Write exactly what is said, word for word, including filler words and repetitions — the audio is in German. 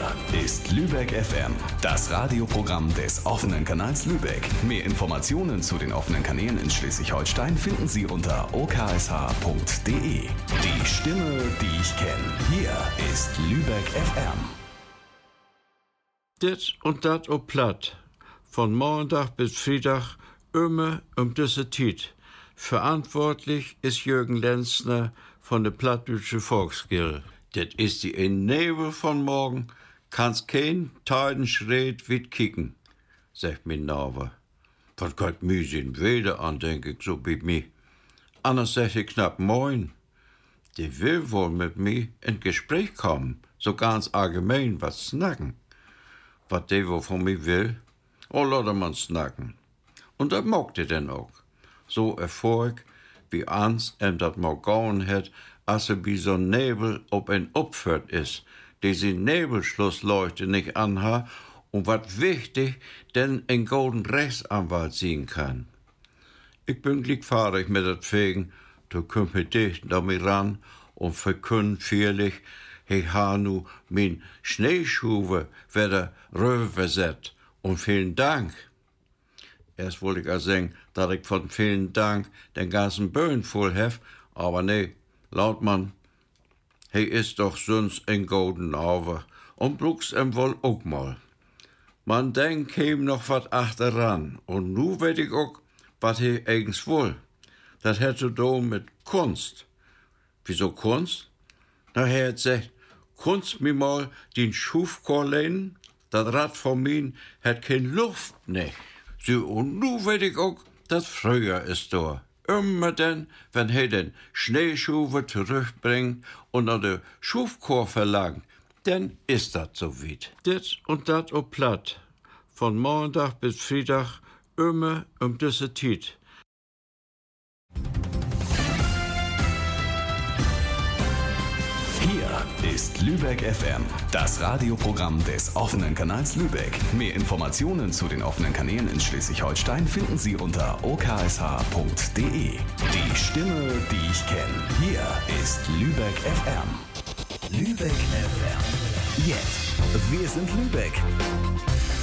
Hier ist Lübeck F M, das Radioprogramm des offenen Kanals Lübeck. Mehr Informationen zu den offenen Kanälen in Schleswig-Holstein finden Sie unter o k s h punkt d e. Die Stimme, die ich kenne. Hier ist Lübeck F M. Dit und dat op Platt. Von Montag bis Freitag immer um diese Zeit. Verantwortlich ist Jürgen Lenzner von der Plattdeutsche Volksgilde. Das ist die in Nebel von morgen, kannst kein Teidenschritt wit kicken, sagt mein Name. Was geht mir in Weder an, denk ich so bei mir. Anders sagt ich knapp moin. Die will wohl mit mir in Gespräch kommen, so ganz allgemein was snacken. Was die wohl von mir will, oh, lass man snacken. Und das mag die denn auch. So Erfolg, wie ans em dat mal gauen het, als er wie so Nebel ob ein Opfert ist, die sie Nebelschlussleuchte nicht anha und wat wichtig, denn ein golden Rechtsanwalt sehen kann. Ich bin glickfahrig mit dat Fegen, du kümmt mir dicht da mir ran und verkünnt feierlich, ich ha nu min Schneeschuhe wieder rüberset und vielen Dank. Erst wollte ich auch sagen, dass ich von vielen Dank den ganzen Böen voll hef, aber nee, laut man, he ist doch sonst ein golden Auge und bruchs em wohl auch mal. Man denkt ihm noch wat achteran und nu weet ich auch, wat he eigens wohl. Das hätte do mit Kunst. Wieso Kunst? Na, er hat gesagt, Kunst mir mal den Schufchor lehnen, das Rad von mir hat kein Luft, ne. So, und nu weet ich auch, das früher ist da. Immer denn, wenn he den Schneeschuhe zurückbringt und an der Schufchor verlangt, dann ist das so weit. Dit und dat op Platt. Von Montag bis Freitag immer um diese Zeit. Hier ist Lübeck F M, das Radioprogramm des offenen Kanals Lübeck. Mehr Informationen zu den offenen Kanälen in Schleswig-Holstein finden Sie unter o k s h punkt d e. Die Stimme, die ich kenne. Hier ist Lübeck F M. Lübeck F M. Jetzt. Wir sind Lübeck.